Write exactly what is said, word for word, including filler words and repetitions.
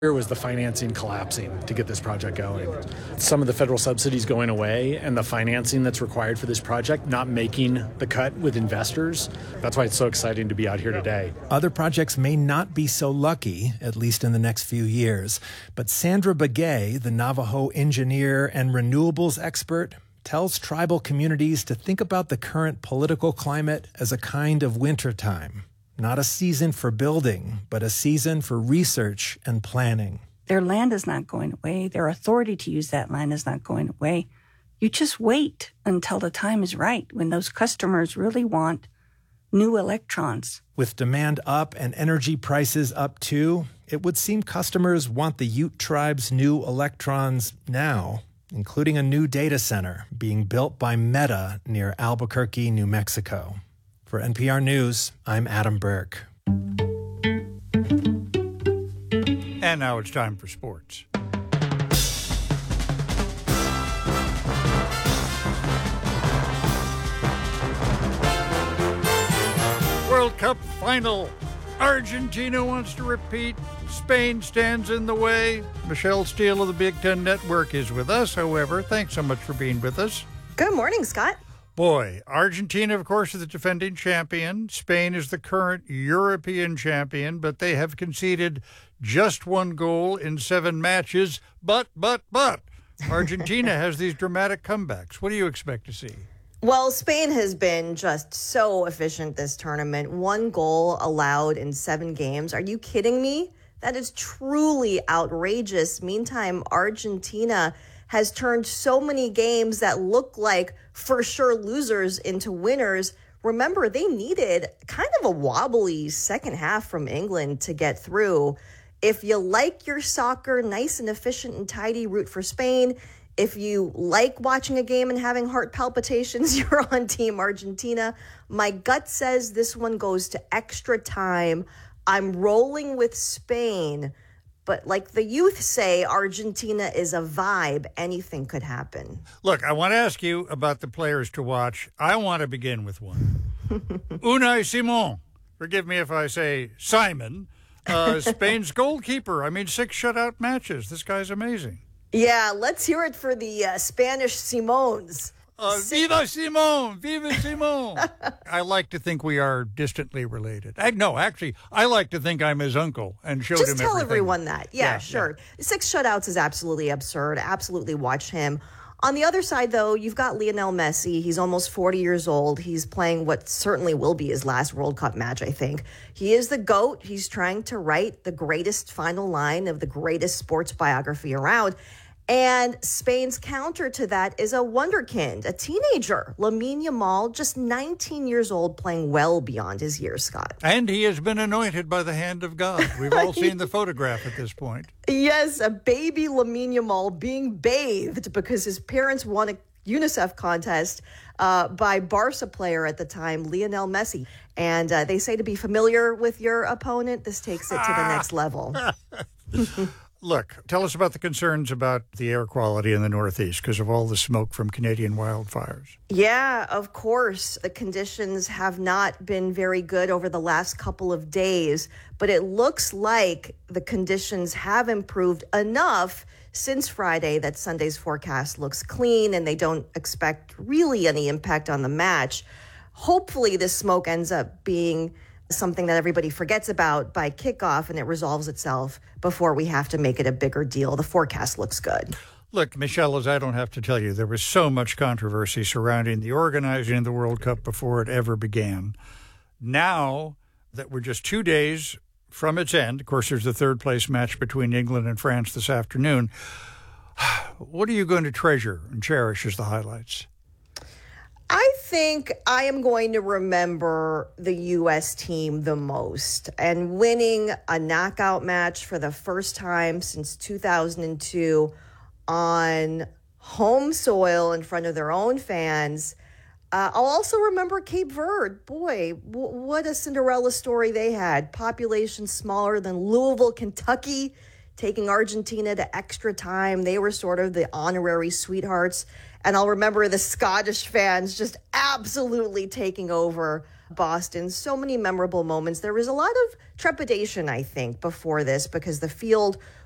was the financing collapsing to get this project going. Some of the federal subsidies going away and the financing that's required for this project not making the cut with investors. That's why it's so exciting to be out here today. Other projects may not be so lucky, at least in the next few years. But Sandra Begay, the Navajo engineer and renewables expert, tells tribal communities to think about the current political climate as a kind of wintertime. Not a season for building, but a season for research and planning. Their land is not going away. Their authority to use that land is not going away. You just wait until the time is right when those customers really want new electrons. With demand up and energy prices up too, it would seem customers want the Ute tribe's new electrons now, including a new data center being built by Meta near Albuquerque, New Mexico. For N P R News, I'm Adam Burke. And now it's time for sports. World Cup final. Argentina wants to repeat. Spain stands in the way. Michelle Steele of the Big Ten Network is with us, however. Thanks so much for being with us. Good morning, Scott. Boy, Argentina, of course, is the defending champion. Spain is the current European champion, but they have conceded just one goal in seven matches. But, but, but, Argentina has these dramatic comebacks. What do you expect to see? Well, Spain has been just so efficient this tournament. One goal allowed in seven games. Are you kidding me? That is truly outrageous. Meantime, Argentina has turned so many games that look like for sure losers into winners. Remember, they needed kind of a wobbly second half from England to get through. If you like your soccer nice and efficient and tidy, root for Spain. If you like watching a game and having heart palpitations, you're on Team Argentina. My gut says this one goes to extra time. I'm rolling with Spain. But like the youth say, Argentina is a vibe. Anything could happen. Look, I want to ask you about the players to watch. I want to begin with one. Unai Simon. Forgive me if I say Simon. Uh, Spain's goalkeeper. I mean, six shutout matches. This guy's amazing. Yeah, let's hear it for the uh, Spanish Simons. Uh, Viva Simon! Viva Simon! I like to think we are distantly related. I, no, actually, I like to think I'm his uncle and showed Just him tell everything. everyone that. Yeah, Yeah, sure. Six shutouts is absolutely absurd. Absolutely watch him. On the other side, though, you've got Lionel Messi. He's almost forty years old. He's playing what certainly will be his last World Cup match, I think. He is the GOAT. He's trying to write the greatest final line of the greatest sports biography around. And Spain's counter to that is a wonderkind, a teenager, Lamine Yamal, just nineteen years old, playing well beyond his years, Scott. And he has been anointed by the hand of God. We've all seen the photograph at this point. Yes, a baby Lamine Yamal being bathed because his parents won a UNICEF contest uh, by Barca player at the time, Lionel Messi. And uh, they say to be familiar with your opponent, this takes it to the next level. Look, tell us about the concerns about the air quality in the Northeast because of all the smoke from Canadian wildfires. Yeah, of course. The conditions have not been very good over the last couple of days, but it looks like the conditions have improved enough since Friday that Sunday's forecast looks clean and they don't expect really any impact on the match. Hopefully this smoke ends up being something that everybody forgets about by kickoff and it resolves itself before we have to make it a bigger deal. The forecast looks good. Look, Michelle, as I don't have to tell you, there was so much controversy surrounding the organizing of the World Cup before it ever began. Now that we're just two days from its end, of course, there's the third place match between England and France this afternoon. What are you going to treasure and cherish as the highlights? I think I am going to remember the U S team the most, and winning a knockout match for the first time since two thousand two on home soil in front of their own fans. Uh, I'll also remember Cape Verde. Boy, w- what a Cinderella story they had. Population smaller than Louisville, Kentucky, taking Argentina to extra time. They were sort of the honorary sweethearts. And I'll remember the Scottish fans just absolutely taking over Boston. So many memorable moments. There was a lot of trepidation, I think, before this because the field